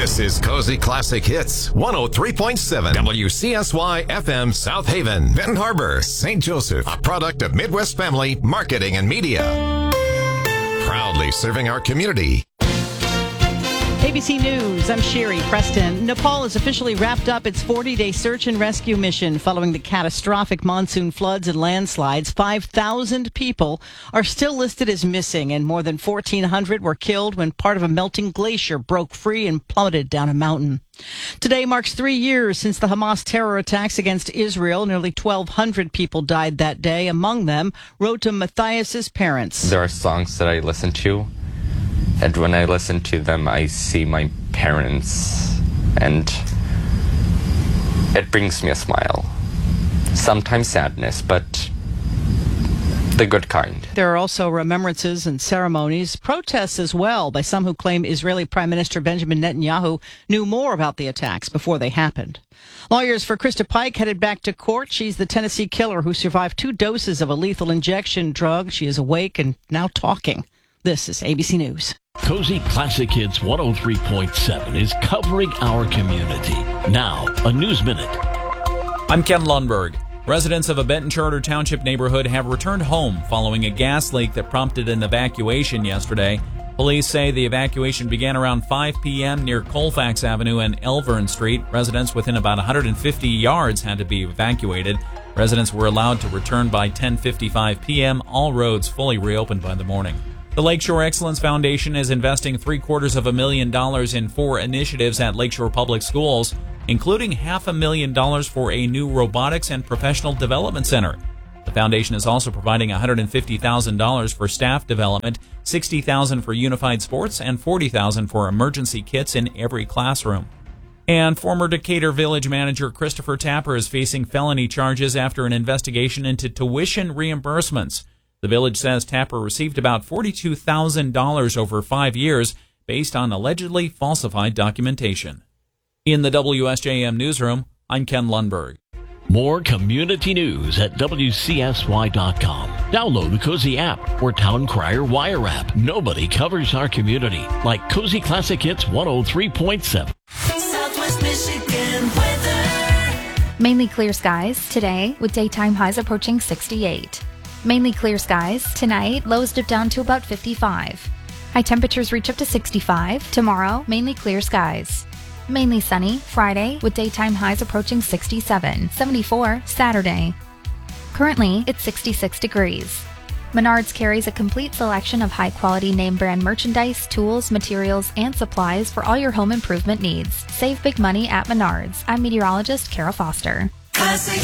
This is Cozy Classic Hits 103.7 WCSY FM South Haven, Benton Harbor, St. Joseph, a product of Midwest Family Marketing and Media. Proudly serving our community. ABC News, I'm Sherry Preston. Nepal has officially wrapped up its 40-day search and rescue mission following the catastrophic monsoon floods and landslides. 5,000 people are still listed as missing, and more than 1,400 were killed when part of a melting glacier broke free and plummeted down a mountain. Today marks 3 years since the Hamas terror attacks against Israel. Nearly 1,200 people died that day. Among them, Rotem Matthias's parents. There are songs that I listen to, and when I listen to them, I see my parents, and it brings me a smile. Sometimes sadness, but the good kind. There are also remembrances and ceremonies, protests as well by some who claim Israeli Prime Minister Benjamin Netanyahu knew more about the attacks before they happened. Lawyers for Krista Pike headed back to court. She's the Tennessee killer who survived 2 doses of a lethal injection drug. She is awake and now talking. This is ABC News. Cozy Classic Hits 103.7 is covering our community. Now, a News Minute. I'm Ken Lundberg. Residents of a Benton Charter Township neighborhood have returned home following a gas leak that prompted an evacuation yesterday. Police say the evacuation began around 5 p.m. near Colfax Avenue and Elvern Street. Residents within about 150 yards had to be evacuated. Residents were allowed to return by 10:55 p.m. All roads fully reopened by the morning. The Lakeshore Excellence Foundation is investing $750,000 in 4 initiatives at Lakeshore Public Schools, including $500,000 for a new robotics and professional development center. The foundation is also providing $150,000 for staff development, $60,000 for unified sports, and $40,000 for emergency kits in every classroom. And former Decatur Village manager Christopher Tapper is facing felony charges after an investigation into tuition reimbursements. The village says Tapper received about $42,000 over 5 years based on allegedly falsified documentation. In the WSJM newsroom, I'm Ken Lundberg. More community news at WCSY.com. Download the Cozy app or Town Crier Wire app. Nobody covers our community like Cozy Classic Hits 103.7. Southwest Michigan weather. Mainly clear skies today with daytime highs approaching 68. Mainly clear skies tonight, lows dip down to about 55. High temperatures reach up to 65. Tomorrow, mainly clear skies. Mainly sunny Friday with daytime highs approaching 67. 74 Saturday. Currently, it's 66 degrees. Menards carries a complete selection of high-quality name-brand merchandise, tools, materials, and supplies for all your home improvement needs. Save big money at Menards. I'm meteorologist Kara Foster. Classic